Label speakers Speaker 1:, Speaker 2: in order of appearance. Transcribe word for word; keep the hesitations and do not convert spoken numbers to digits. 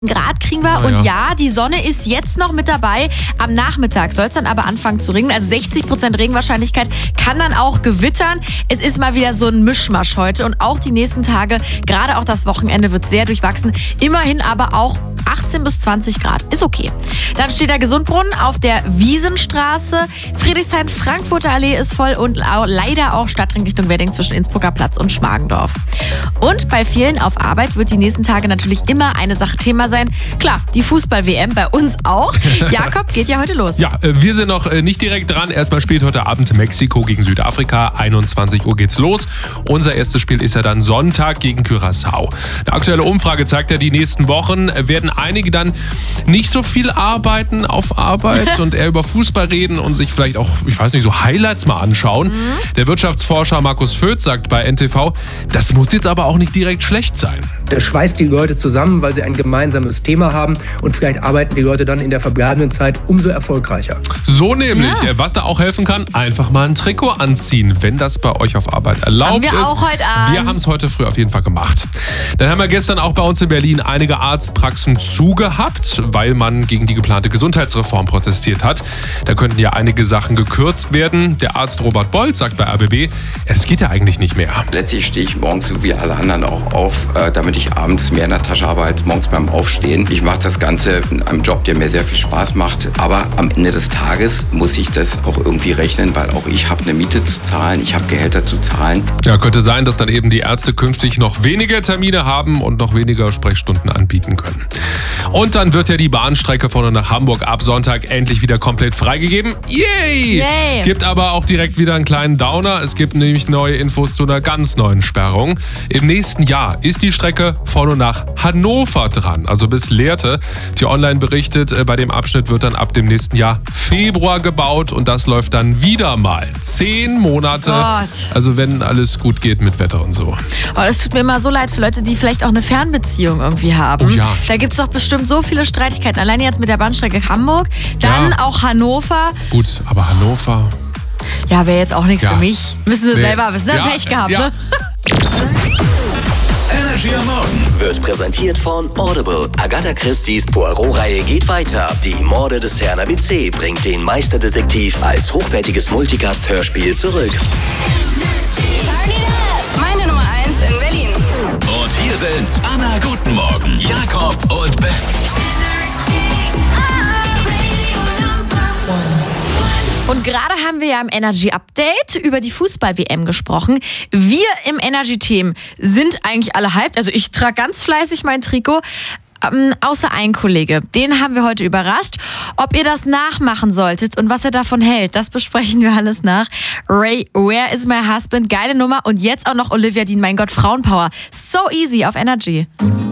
Speaker 1: Grad kriegen wir.
Speaker 2: Ah,
Speaker 1: und
Speaker 2: ja.
Speaker 1: ja, die Sonne ist jetzt noch mit dabei. Am Nachmittag soll es dann aber anfangen zu regnen. Also sechzig Prozent Regenwahrscheinlichkeit, kann dann auch gewittern. Es ist mal wieder so ein Mischmasch heute und auch die nächsten Tage, gerade auch das Wochenende wird sehr durchwachsen. Immerhin aber auch achtzehn bis zwanzig Grad. Ist okay. Dann steht der Gesundbrunnen auf der Wiesenstraße. Friedrichshain-Frankfurter Allee ist voll und leider auch Stadtring Richtung Wedding zwischen Innsbrucker Platz und Schmargendorf. Und bei vielen auf Arbeit wird die nächsten Tage natürlich immer eine Sache Thema sein. Klar, die Fußball-W M bei uns auch. Jakob, geht ja heute los.
Speaker 2: Ja, wir sind noch nicht direkt dran. Erstmal spielt heute Abend Mexiko gegen Südafrika. einundzwanzig Uhr geht's los. Unser erstes Spiel ist ja dann Sonntag gegen Curaçao. Eine aktuelle Umfrage zeigt ja, die nächsten Wochen werden einige dann nicht so viel arbeiten auf Arbeit und eher über Fußball reden und sich vielleicht auch, ich weiß nicht, so Highlights mal anschauen. Mhm. Der Wirtschaftsforscher Markus Vöth sagt bei N T V, das muss jetzt aber auch nicht direkt schlecht sein.
Speaker 3: Das schweißt die Leute zusammen, weil sie ein gemeinsames Thema haben und vielleicht arbeiten die Leute dann in der verbleibenden Zeit umso erfolgreicher.
Speaker 2: So nämlich.
Speaker 1: Ja.
Speaker 2: Was da auch helfen kann, einfach mal ein Trikot anziehen, wenn das bei euch auf Arbeit erlaubt ist.
Speaker 1: Haben wir auch heute an.
Speaker 2: Wir haben es heute früh auf jeden Fall gemacht. Dann haben wir gestern auch bei uns in Berlin einige Arztpraxen zugehabt, weil man gegen die geplante Gesundheitsreform protestiert hat. Da könnten ja einige Sachen gekürzt werden. Der Arzt Robert Bolt sagt bei R B B, es geht ja eigentlich nicht mehr.
Speaker 4: Letztlich stehe ich morgens so wie alle anderen auch auf, damit ich abends mehr in der Tasche habe als morgens beim Aufstehen. Ich mache das Ganze in einem Job, der mir sehr viel Spaß macht. Aber am Ende des Tages muss ich das auch irgendwie rechnen, weil auch ich habe eine Miete zu zahlen, ich habe Gehälter zu zahlen.
Speaker 2: Ja, könnte sein, dass dann eben die Ärzte künftig noch weniger Termine haben und noch weniger Sprechstunden anbieten können. Und dann wird ja die Bahnstrecke von und nach Hamburg ab Sonntag endlich wieder komplett freigegeben. Yay!
Speaker 1: Yay!
Speaker 2: Gibt aber auch direkt wieder einen kleinen Downer. Es gibt nämlich neue Infos zu einer ganz neuen Sperrung. Im nächsten Jahr ist die Strecke von und nach Hannover dran, also bis Lehrte. Die Online berichtet, bei dem Abschnitt wird dann ab dem nächsten Jahr Februar gebaut und das läuft dann wieder mal zehn Monate.
Speaker 1: Gott.
Speaker 2: Also wenn alles gut geht mit Wetter und so.
Speaker 1: Oh, das tut mir immer so leid für Leute, die vielleicht auch eine Fernbeziehung irgendwie haben.
Speaker 2: Oh ja.
Speaker 1: Da gibt es doch bestimmt so viele Streitigkeiten. Alleine jetzt mit der Bahnstrecke Hamburg, dann
Speaker 2: Ja.
Speaker 1: auch Hannover.
Speaker 2: Gut, aber Hannover...
Speaker 1: Ja, wäre jetzt auch nichts
Speaker 2: Ja.
Speaker 1: für mich. Müssen Sie
Speaker 2: Nee.
Speaker 1: selber wissen.
Speaker 2: Ja,
Speaker 1: Pech gehabt,
Speaker 2: ja.
Speaker 1: ne?
Speaker 5: Energy am Morgen wird präsentiert von Audible. Agatha Christie's Poirot-Reihe geht weiter. Die Morde des Herrn A B C bringt den Meisterdetektiv als hochwertiges Multicast-Hörspiel zurück.
Speaker 6: Meine Nummer eins in Berlin.
Speaker 5: Und hier sind Anna Guten Morgen, Jakob und Ben.
Speaker 1: Und gerade haben wir ja im Energy Update über die Fußball-W M gesprochen. Wir im Energy-Team sind eigentlich alle hyped. Also ich trage ganz fleißig mein Trikot. Ähm, außer ein Kollege. Den haben wir heute überrascht. Ob ihr das nachmachen solltet und was er davon hält, das besprechen wir alles nach. Ray, Where is my husband? Geile Nummer. Und jetzt auch noch Olivia Dean. Mein Gott, Frauenpower. So easy auf Energy.